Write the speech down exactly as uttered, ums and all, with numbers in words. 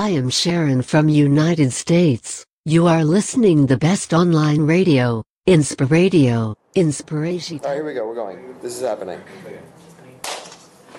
I am Sharon from United States. You are listening the best online radio, Inspiradio, Inspiration. All right, here we go. We're going. This is happening.